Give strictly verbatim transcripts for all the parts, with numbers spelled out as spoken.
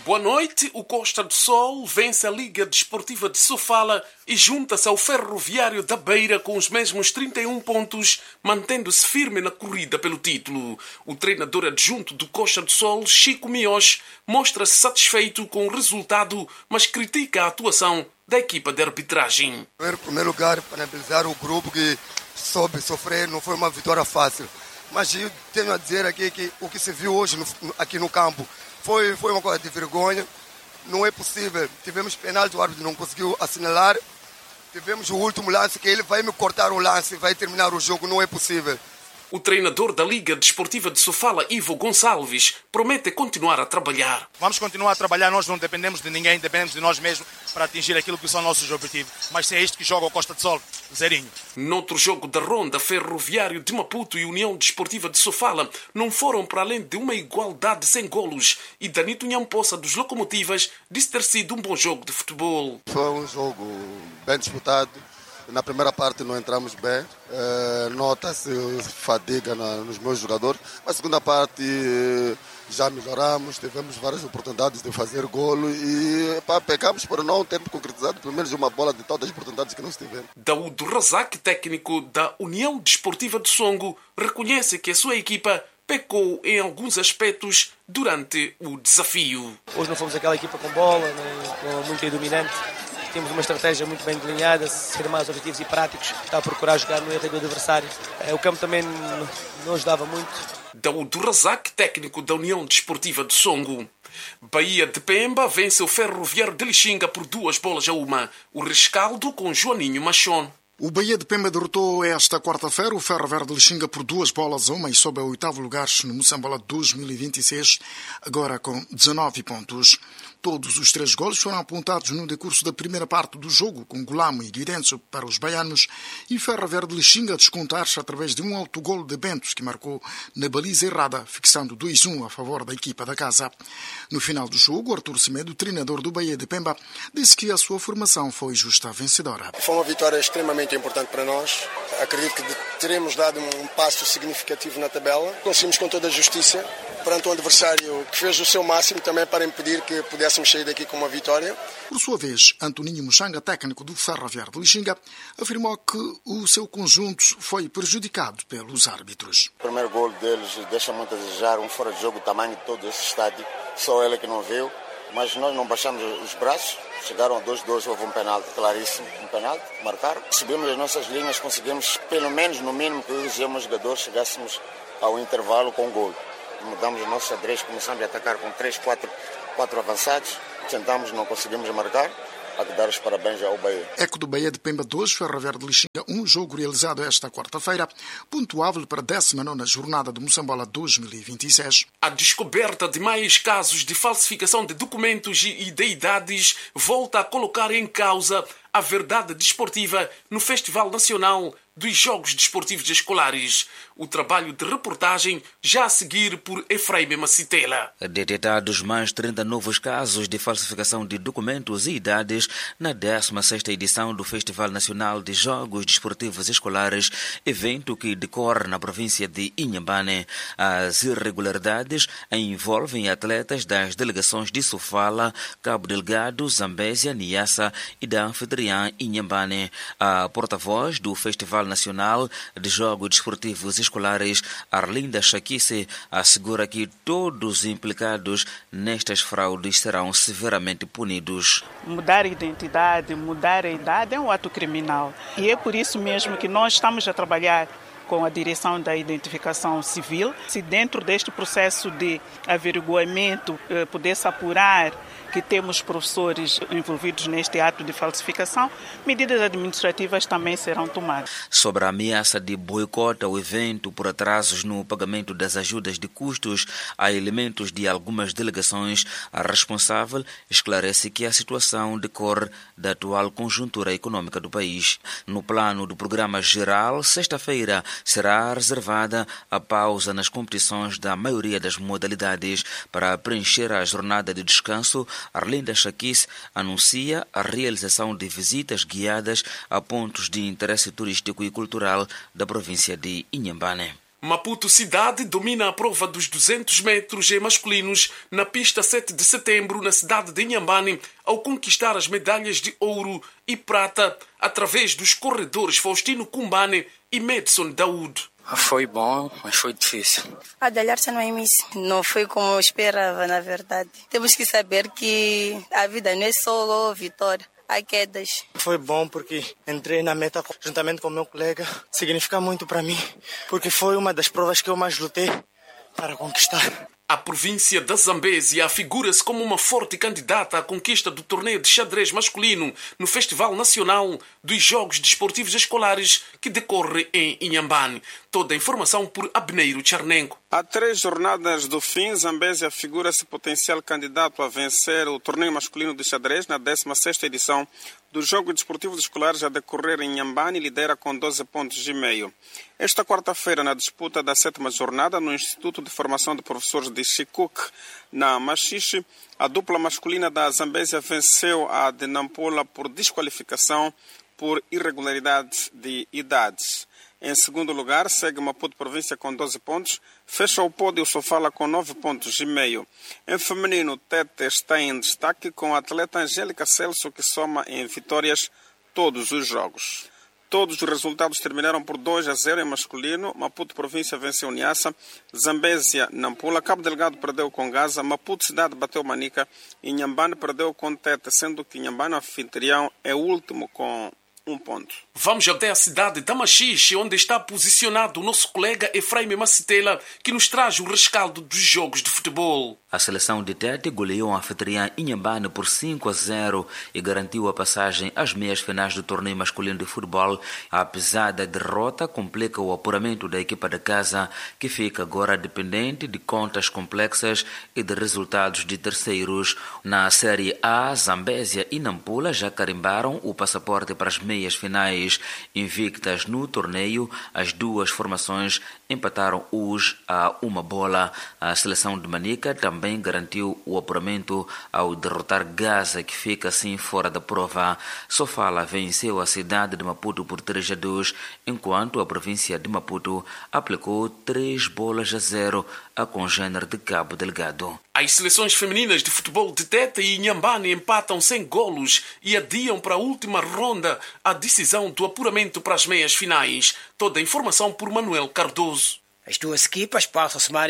Boa noite, o Costa do Sol vence a Liga Desportiva de Sofala e junta-se ao Ferroviário da Beira com os mesmos trinta e um pontos, mantendo-se firme na corrida pelo título. O treinador adjunto do Costa do Sol, Chico Miós, mostra-se satisfeito com o resultado, mas critica a atuação da equipa de arbitragem. Em primeiro lugar, parabenizar o grupo que soube sofrer, não foi uma vitória fácil. Mas eu tenho a dizer aqui que o que se viu hoje no, aqui no campo foi, foi uma coisa de vergonha. Não é possível. Tivemos penalti, o árbitro não conseguiu assinalar. Tivemos o último lance que ele vai me cortar o lance, vai terminar o jogo. Não é possível. O treinador da Liga Desportiva de Sofala, Ivo Gonçalves, promete continuar a trabalhar. Vamos continuar a trabalhar, nós não dependemos de ninguém, dependemos de nós mesmos para atingir aquilo que são nossos objetivos. Mas se é isto que joga o Costa do Sol, zerinho. Noutro jogo da ronda, Ferroviário de Maputo e União Desportiva de Sofala não foram para além de uma igualdade sem golos e Danito Nhamposa dos Locomotivas disse ter sido um bom jogo de futebol. Foi um jogo bem disputado. Na primeira parte não entramos bem, uh, nota-se fadiga na, nos meus jogadores. Na segunda parte uh, já melhoramos, tivemos várias oportunidades de fazer golo e pá, pecamos por não termos concretizado pelo menos uma bola de todas as oportunidades que nós tivemos. Daúdo Razak, técnico da União Desportiva de Songo, reconhece que a sua equipa pecou em alguns aspectos durante o desafio. Hoje não fomos aquela equipa com bola, nem com muito dominante. Temos uma estratégia muito bem delineada, ser mais objetivos e práticos, está a procurar jogar no erro do adversário. O campo também não ajudava muito. Daúdo Razak, técnico da União Desportiva de Songo. Bahia de Pemba vence o Ferroviário de Lixinga por duas bolas a uma. O rescaldo com Joaninho Machon. O Bahia de Pemba derrotou esta quarta-feira o Ferroviário de Lixinga por duas bolas a uma e sobe ao oitavo lugar no Moçambola dois mil e vinte e seis, agora com dezanove pontos. Todos os três golos foram apontados no decurso da primeira parte do jogo, com Gulamo e Guirenzo para os baianos e Ferroviário de Lixinga a descontar-se através de um autogolo de Bentos, que marcou na baliza errada, fixando dois a um a favor da equipa da casa. No final do jogo, Artur Semedo, treinador do Bahia de Pemba, disse que a sua formação foi justa vencedora. Foi uma vitória extremamente importante para nós. Acredito que teremos dado um passo significativo na tabela. Conseguimos com toda a justiça perante um adversário que fez o seu máximo também para impedir que pudéssemos sair daqui com uma vitória. Por sua vez, Antoninho Muxanga, técnico do Ferroviário de Lixinga, afirmou que o seu conjunto foi prejudicado pelos árbitros. O primeiro gol deles deixa muito a desejar, um fora de jogo, o tamanho de todo esse estádio. Só ele que não viu, mas nós não baixamos os braços. Chegaram a dois a dois, houve um penalti claríssimo, um penalti, marcaram. Subimos as nossas linhas, conseguimos, pelo menos no mínimo, que os jogadores chegássemos ao intervalo com gol. Mudamos o nosso xadrez, começamos a atacar com três, quatro, quatro avançados, tentamos, não conseguimos marcar. Há que dar os parabéns ao Bahia. Eco do Bahia de Pemba dois, Ferroviário de Lixinga um, jogo realizado esta quarta-feira, pontuável para a décima nona jornada do Moçambola dois mil e vinte e seis. A descoberta de mais casos de falsificação de documentos e de idades volta a colocar em causa a verdade desportiva no Festival Nacional dos Jogos Desportivos Escolares. O trabalho de reportagem já a seguir por Efraim Macitela. Detectados mais trinta novos casos de falsificação de documentos e idades na décima sexta edição do Festival Nacional de Jogos Desportivos Escolares, evento que decorre na província de Inhambane. As irregularidades envolvem atletas das delegações de Sofala, Cabo Delgado, Zambésia, Niassa e da anfitriã Inhambane. A porta-voz do Festival Nacional de Jogos Desportivos Escolares, Arlinda Chaquice, assegura que todos os implicados nestas fraudes serão severamente punidos. Mudar a identidade, mudar a idade é um ato criminal. E é por isso mesmo que nós estamos a trabalhar com a direção da identificação civil, se dentro deste processo de averiguamento eh, puder-se apurar que temos professores envolvidos neste ato de falsificação, medidas administrativas também serão tomadas. Sobre a ameaça de boicote ao evento por atrasos no pagamento das ajudas de custos a elementos de algumas delegações, a responsável esclarece que a situação decorre da atual conjuntura econômica do país. No plano do programa geral, sexta-feira será reservada a pausa nas competições da maioria das modalidades para preencher a jornada de descanso. Arlinda Chaquice anuncia a realização de visitas guiadas a pontos de interesse turístico e cultural da província de Inhambane. Maputo Cidade domina a prova dos duzentos metros em masculinos na pista sete de setembro na cidade de Inhambane ao conquistar as medalhas de ouro e prata através dos corredores Faustino Kumbane e Madison Daoud. Foi bom, mas foi difícil. A Dalharça não é miss. Não foi como eu esperava, na verdade. Temos que saber que a vida não é só vitória. Há quedas. Foi bom porque entrei na meta juntamente com meu colega. Significa muito para mim, porque foi uma das provas que eu mais lutei para conquistar. A província da Zambésia afigura-se como uma forte candidata à conquista do torneio de xadrez masculino no Festival Nacional dos Jogos Desportivos Escolares que decorre em Inhambane. Toda a informação por Abneiro Charnengo. Há três jornadas do fim, Zambésia figura-se potencial candidato a vencer o torneio masculino de xadrez na décima sexta edição dos Jogos Desportivos Escolares a decorrer em Inhambane e lidera com doze pontos e meio. Esta quarta-feira, na disputa da sétima jornada no Instituto de Formação de Professores de Chikuk, na Machixe, a dupla masculina da Zambésia venceu a de Nampula por desqualificação por irregularidade de idades. Em segundo lugar, segue Maputo Província com doze pontos. Fecha o pódio Sofala com nove pontos e meio. Em feminino, Tete está em destaque com a atleta Angélica Celso, que soma em vitórias todos os jogos. Todos os resultados terminaram por dois a zero em masculino. Maputo Província venceu Niassa, Zambésia Nampula, Cabo Delgado perdeu com Gaza, Maputo Cidade bateu Manica e Inhambane perdeu com Tete, sendo que Inhambane, anfitrião, é o último com um ponto. Vamos até a cidade de Machixe, onde está posicionado o nosso colega Efraim Macitela, que nos traz o rescaldo dos jogos de futebol. A seleção de Tete goleou a anfitriã Inhambane por cinco a zero e garantiu a passagem às meias finais do torneio masculino de futebol. Apesar da derrota, complica o apuramento da equipa da casa, que fica agora dependente de contas complexas e de resultados de terceiros. Na Série A, Zambésia e Nampula já carimbaram o passaporte para as meias finais. Invictas no torneio, as duas formações empataram hoje a uma bola. A seleção de Manica também garantiu o apuramento ao derrotar Gaza, que fica assim fora da prova. Sofala venceu a cidade de Maputo por três a dois, enquanto a província de Maputo aplicou três bolas a zero a congênere de Cabo Delgado. As seleções femininas de futebol de Tete e Inhambane empatam sem golos e adiam para a última ronda a decisão do apuramento para as meias finais. Toda a informação por Manuel Cardoso. As duas equipas passam a somar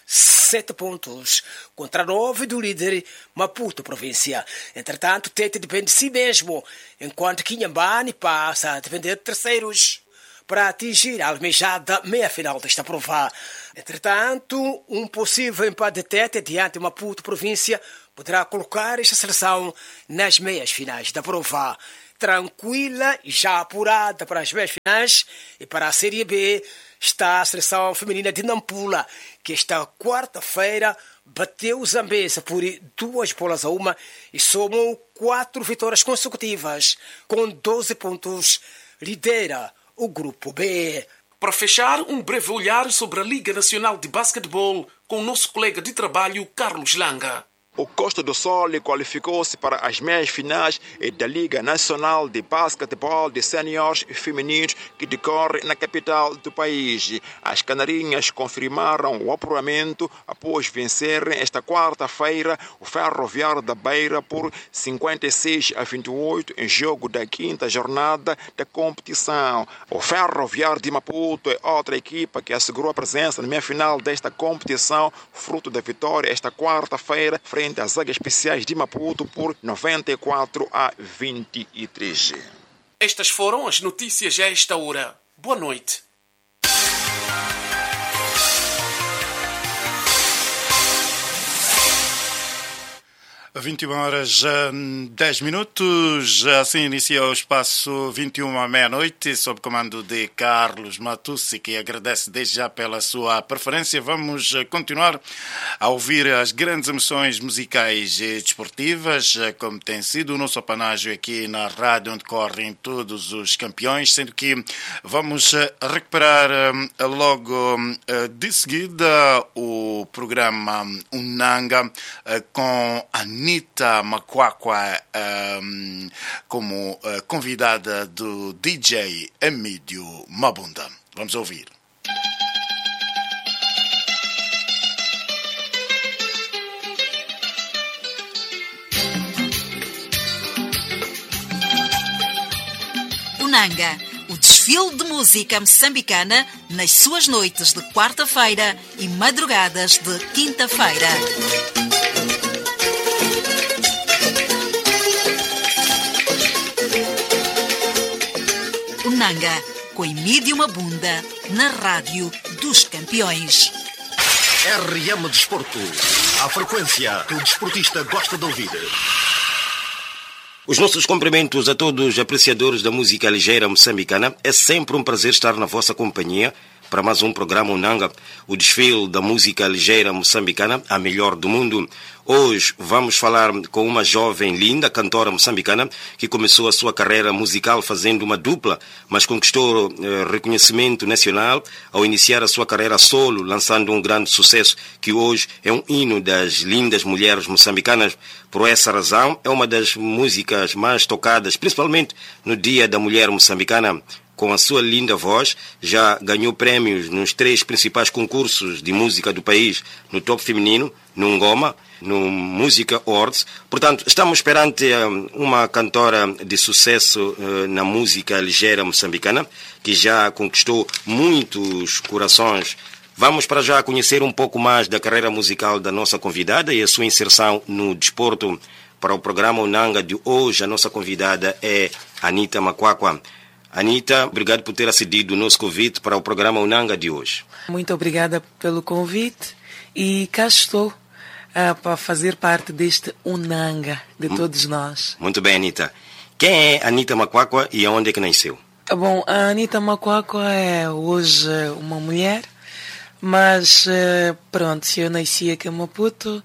sete pontos contra nove do líder Maputo Província. Entretanto, Tete depende de si mesmo, enquanto que Inhambane passa a depender de terceiros para atingir a almejada meia-final desta prova. Entretanto, um possível empate de Tete diante de Maputo Província poderá colocar esta seleção nas meias finais da prova. Tranquila e já apurada para as meias finais e para a Série B está a seleção feminina de Nampula, que esta quarta-feira bateu o Zambésia por duas bolas a uma e somou quatro vitórias consecutivas. Com doze pontos, lidera o Grupo B. Para fechar, um breve olhar sobre a Liga Nacional de Basquetebol com o nosso colega de trabalho, Carlos Langa. O Costa do Sol qualificou-se para as meias finais da Liga Nacional de Basquetebol de Seniors Femininos que decorre na capital do país. As canarinhas confirmaram o apuramento após vencerem esta quarta-feira o Ferroviário da Beira por cinquenta e seis a vinte e oito em jogo da quinta jornada da competição. O Ferroviário de Maputo é outra equipa que assegurou a presença na meia-final desta competição, fruto da vitória esta quarta-feira frente às Águias Especiais de Maputo por noventa e quatro a vinte e três. Estas foram as notícias a esta hora. Boa noite. vinte e uma horas, dez minutos, assim inicia o espaço vinte e uma à meia-noite, sob comando de Carlos Matussi, que agradece desde já pela sua preferência. Vamos continuar a ouvir as grandes emoções musicais e desportivas, como tem sido o nosso apanágio aqui na rádio, onde correm todos os campeões, sendo que vamos recuperar logo de seguida o programa Unanga com a Anitta Makwakwa um, como uh, convidada do D J Emílio Mabunda. Vamos ouvir. Unanga, o desfile de música moçambicana nas suas noites de quarta-feira e madrugadas de quinta-feira. Unanga, com Emílio Mabunda, na Rádio dos Campeões. R M Desporto, a frequência que o desportista gosta de ouvir. Os nossos cumprimentos a todos os apreciadores da música ligeira moçambicana. É sempre um prazer estar na vossa companhia para mais um programa Unanga, o desfile da música ligeira moçambicana, a melhor do mundo. Hoje vamos falar com uma jovem linda cantora moçambicana que começou a sua carreira musical fazendo uma dupla, mas conquistou eh, reconhecimento nacional ao iniciar a sua carreira solo, lançando um grande sucesso que hoje é um hino das lindas mulheres moçambicanas. Por essa razão, é uma das músicas mais tocadas, principalmente no Dia da Mulher Moçambicana. Com a sua linda voz, já ganhou prémios nos três principais concursos de música do país, no Top Feminino, no Ngoma, no Música Awards. Portanto, estamos perante uma cantora de sucesso na música ligeira moçambicana, que já conquistou muitos corações. Vamos para já conhecer um pouco mais da carreira musical da nossa convidada e a sua inserção no desporto. Para o programa Unanga de hoje, a nossa convidada é Anita Makwakwa. Anita, obrigado por ter acedido o nosso convite para o programa Unanga de hoje. Muito obrigada pelo convite e cá estou uh, para fazer parte deste Unanga de M- todos nós. Muito bem, Anita. Quem é Anita Makwakwa e aonde é que nasceu? Bom, a Anita Makwakwa é hoje uma mulher, mas uh, pronto, eu nasci aqui em Maputo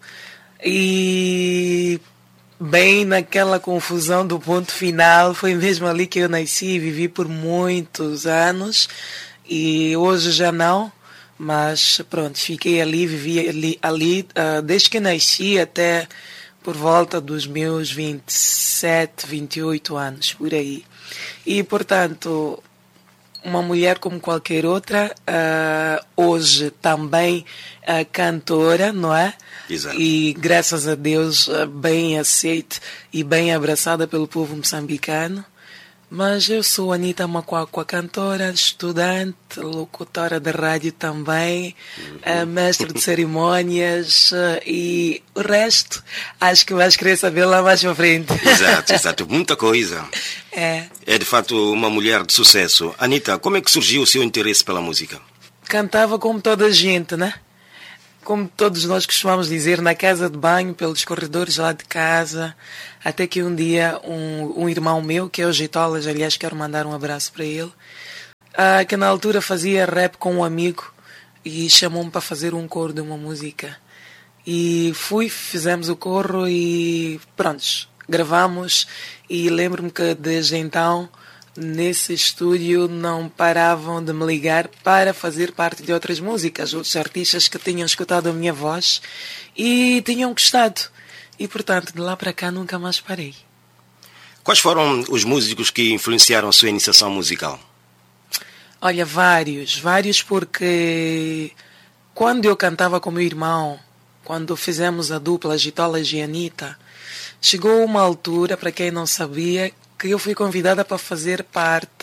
e... bem naquela confusão do ponto final, foi mesmo ali que eu nasci e vivi por muitos anos e hoje já não, mas pronto, fiquei ali, vivi ali, ali uh, desde que nasci até por volta dos meus vinte e sete, vinte e oito anos, por aí. E portanto, uma mulher como qualquer outra, uh, hoje também uh, cantora, não é? Exato. E graças a Deus uh, bem aceite e bem abraçada pelo povo moçambicano. Mas eu sou Anita Makwakwa, cantora, estudante, locutora de rádio também, uhum. uh, mestre de cerimônias uh, e o resto acho que vais querer saber lá mais para frente. Exato, exato, muita coisa. É. É de fato uma mulher de sucesso. Anita, como é que surgiu o seu interesse pela música? Cantava como toda a gente, né? Como todos nós costumamos dizer, na casa de banho, pelos corredores lá de casa, até que um dia um, um irmão meu, que é o Gitolas, aliás, quero mandar um abraço para ele, uh, que na altura fazia rap com um amigo e chamou-me para fazer um coro de uma música. E fui, fizemos o coro e pronto, gravamos e lembro-me que desde então nesse estúdio não paravam de me ligar para fazer parte de outras músicas, outros artistas que tinham escutado a minha voz e tinham gostado. E, portanto, de lá para cá nunca mais parei. Quais foram os músicos que influenciaram a sua iniciação musical? Olha, vários, vários porque quando eu cantava com meu irmão, quando fizemos a dupla Gitolas e Anita, chegou uma altura, para quem não sabia, que eu fui convidada para fazer parte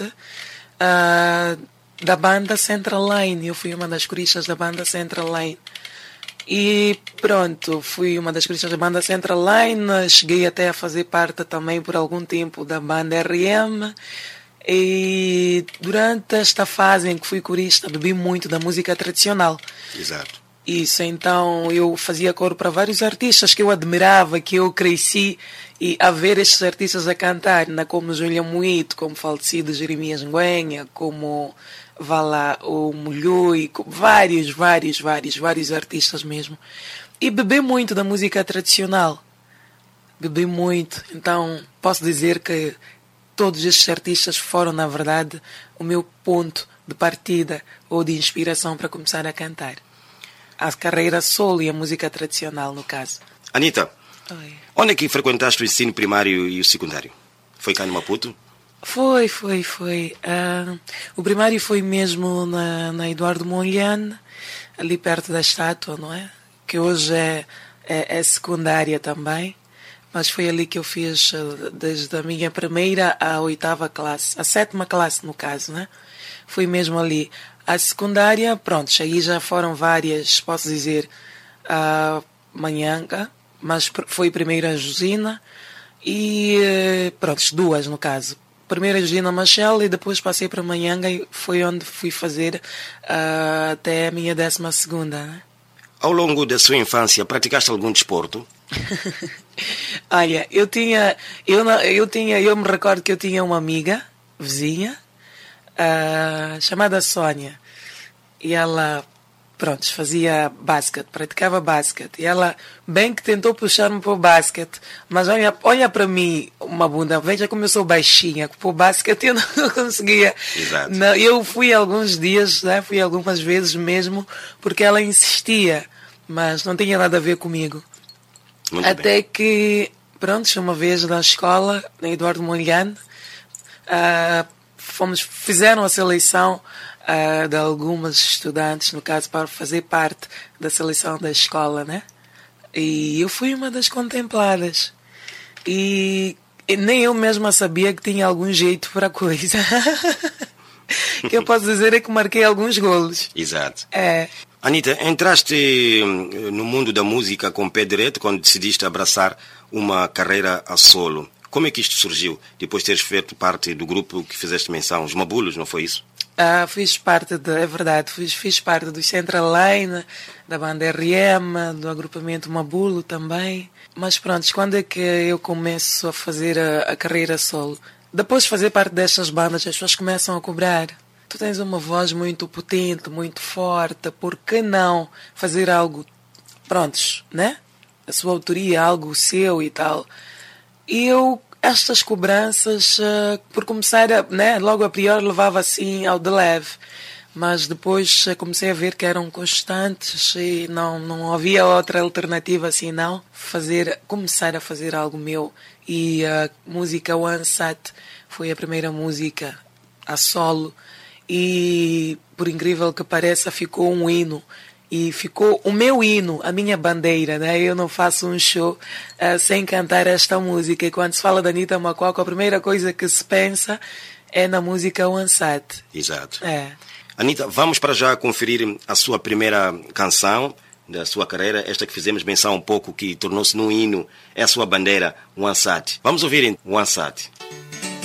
uh, da banda Central Line. Eu fui uma das coristas da banda Central Line. E pronto, fui uma das coristas da banda Central Line. Cheguei até a fazer parte também por algum tempo da banda R M. E durante esta fase em que fui corista, bebi muito da música tradicional. Exato. Isso, então eu fazia coro para vários artistas que eu admirava, que eu cresci e a ver estes artistas a cantar, né, como Júlia Muito, como falecido Jeremias Nguenha, como Vala, o Mulhui, vários, vários, vários, vários artistas mesmo. E bebi muito da música tradicional. Bebi muito. Então posso dizer que todos estes artistas foram, na verdade, o meu ponto de partida ou de inspiração para começar a cantar. A carreira solo e a música tradicional, no caso. Anita, Oi. Onde é que frequentaste o ensino primário e o secundário? Foi cá no Maputo? Foi, foi, foi. Uh, o primário foi mesmo na, na Eduardo Mondlane, ali perto da estátua, não é? Que hoje é, é, é secundária também. mas foi ali que eu fiz desde a minha primeira à oitava classe, a sétima classe no caso, né? Foi mesmo ali. A secundária, pronto, aí já foram várias, posso dizer, a Manhanga, mas foi primeiro a Josina e, pronto, duas no caso. Primeiro a Josina Machel e depois passei para Manhanga e foi onde fui fazer uh, até a minha décima segunda, né? Ao longo da sua infância, praticaste algum desporto? Olha, eu tinha, eu, não, eu tinha, eu me recordo que eu tinha uma amiga, vizinha, uh, chamada Sônia, e ela, pronto, fazia basquete, praticava basquete, e ela bem que tentou puxar-me para o basquete, mas olha, olha para mim, uma bunda, veja como eu sou baixinha, para o basquete eu não conseguia. Exato. Não, eu fui alguns dias, né, fui algumas vezes mesmo, porque ela insistia, mas não tinha nada a ver comigo. Muito Até bem. que, pronto, uma vez na escola, na Eduardo Mondlane, uh, fomos, fizeram a seleção uh, de algumas estudantes, no caso, para fazer parte da seleção da escola, né? E eu fui uma das contempladas. E, e nem eu mesma sabia que tinha algum jeito para a coisa. O que eu posso dizer é que marquei alguns golos. Exato. É. Anitta, entraste no mundo da música com o pé direito quando decidiste abraçar uma carreira a solo. Como é que isto surgiu? Depois de teres feito parte do grupo que fizeste menção, os Mabulos, não foi isso? Ah, fiz parte, de, é verdade, fiz, fiz parte do Central Line, da banda R M, do agrupamento Mabulo também. Mas pronto, quando é que eu começo a fazer a, a carreira solo? Depois de fazer parte destas bandas, as pessoas começam a cobrar. Tu tens uma voz muito potente, muito forte, por que não fazer algo, prontos, né? A sua autoria, algo seu e tal. E eu, estas cobranças, uh, por começar, a, né, logo a priori levava assim ao de leve. Mas depois uh, comecei a ver que eram constantes e não, não havia outra alternativa assim não. Fazer, começar a fazer algo meu. E a música One Sat foi a primeira música a solo. E, por incrível que pareça, ficou um hino. E ficou o meu hino, a minha bandeira, né? Eu não faço um show uh, sem cantar esta música. E quando se fala da Anitta Makoko, a primeira coisa que se pensa é na música One Sat. Exato. É. Anitta, vamos para já conferir a sua primeira canção da sua carreira, esta que fizemos menção um pouco, que tornou-se num hino, é a sua bandeira, One Sat. Vamos ouvir One Sat.